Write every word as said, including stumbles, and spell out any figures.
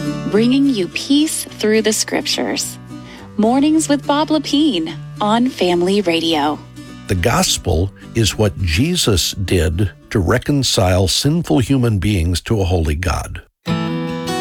bringing you peace through the scriptures. Mornings with Bob Lepine on Family Radio. The gospel is what Jesus did to reconcile sinful human beings to a holy God.